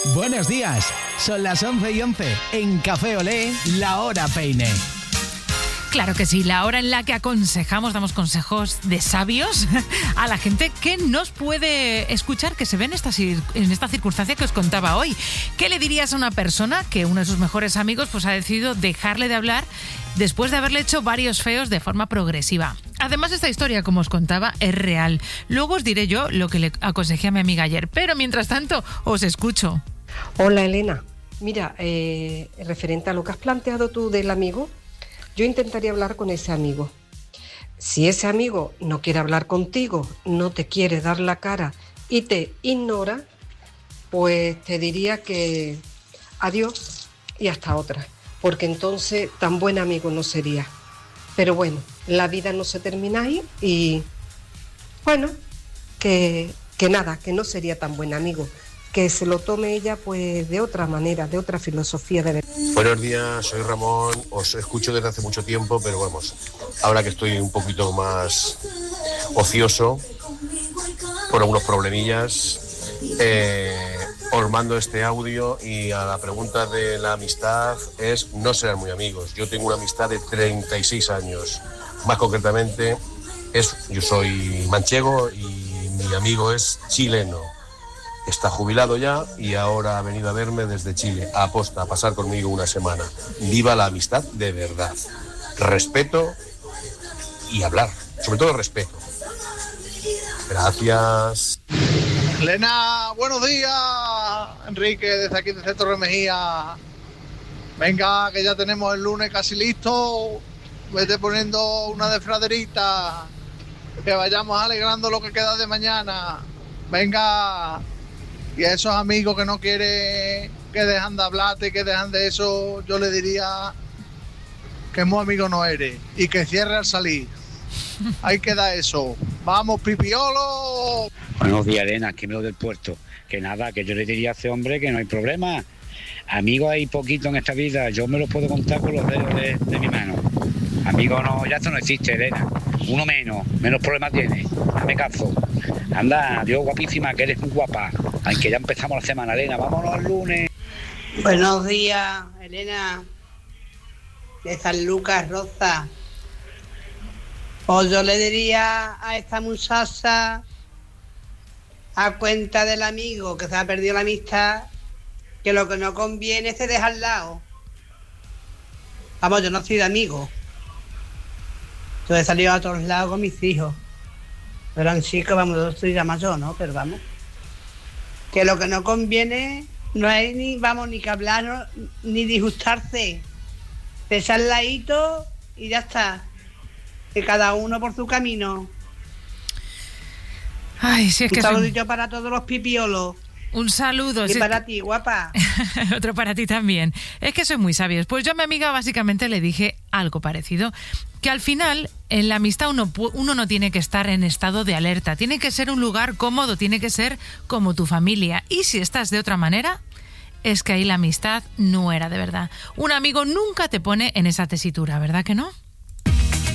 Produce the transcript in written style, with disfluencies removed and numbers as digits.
Buenos días, son las 11:11 en Café Olé, la hora peine. Claro que sí, la hora en la que aconsejamos, damos consejos de sabios a la gente que nos puede escuchar, que se ve en esta circunstancia que os contaba hoy. ¿Qué le dirías a una persona que uno de sus mejores amigos pues ha decidido dejarle de hablar después de haberle hecho varios feos de forma progresiva? Además, esta historia, como os contaba, es real. Luego os diré yo lo que le aconsejé a mi amiga ayer, pero mientras tanto os escucho. Hola, Elena. Mira, referente a lo que has planteado tú del amigo, yo intentaría hablar con ese amigo. Si ese amigo no quiere hablar contigo, no te quiere dar la cara y te ignora, pues te diría que adiós y hasta otra, porque entonces tan buen amigo no sería. Pero bueno, la vida no se termina ahí y bueno, que nada, que no sería tan buen amigo. Que se lo tome ella pues de otra manera, de otra filosofía de vida. Buenos días, soy Ramón, os escucho desde hace mucho tiempo, pero vamos, ahora que estoy un poquito más ocioso por algunos problemillas, os mando este audio y a la pregunta de la amistad es no ser muy amigos. Yo tengo una amistad de 36 años, más concretamente yo soy manchego y mi amigo es chileno. Está jubilado ya y ahora ha venido a verme desde Chile, a posta, a pasar conmigo una semana. Viva la amistad de verdad. Respeto y hablar. Sobre todo respeto. Gracias. Elena, buenos días. Enrique, desde aquí, desde Torre Mejía. Venga, que ya tenemos el lunes casi listo. Vete poniendo una desfraderita. Que vayamos alegrando lo que queda de mañana. Venga. Y a esos amigos que no quieren, que dejan de hablarte, que dejan de eso, yo le diría que muy amigo no eres y que cierre al salir. Ahí queda eso. ¡Vamos, pipiolo! Buenos días, Elena, aquí me del puerto. Que nada, que yo le diría a ese hombre que no hay problema. Amigos hay poquito en esta vida, yo me los puedo contar con los dedos de mi mano. Amigos no, ya esto no existe, Elena. Uno menos problemas tiene. Dame caso. Anda, Dios, guapísima, que eres muy guapa. Aunque ya empezamos la semana, Elena, vámonos el lunes. Buenos días, Elena, de San Lucas, Rosa. Pues yo le diría a esta muchacha, a cuenta del amigo que se ha perdido la amistad, que lo que no conviene se deja al lado. Vamos, yo no soy de amigo. Yo he salido a todos lados con mis hijos. Pero en chicos, vamos, yo soy ya mayor, ¿no? Pero vamos. Que lo que no conviene no hay ni que hablar, ni disgustarse. Se echa al ladito y ya está. Que cada uno por su camino. Ay, sí, es que un saludito para todos los pipiolos. Un saludo. Y para ti, guapa. Otro para ti también. Es que soy muy sabios. Pues yo a mi amiga básicamente le dije algo parecido. Que al final, en la amistad uno no tiene que estar en estado de alerta. Tiene que ser un lugar cómodo, tiene que ser como tu familia. Y si estás de otra manera, es que ahí la amistad no era de verdad. Un amigo nunca te pone en esa tesitura, ¿verdad que no?